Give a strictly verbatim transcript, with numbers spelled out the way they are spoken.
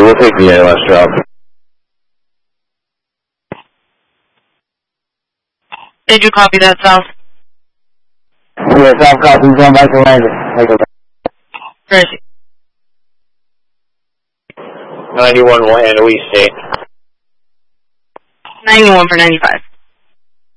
we'll take the A L S drop. Did you copy that, South? Yeah, South copy, going back to landing. Where is he? ninety-one will handle East State. ninety-one for ninety-five.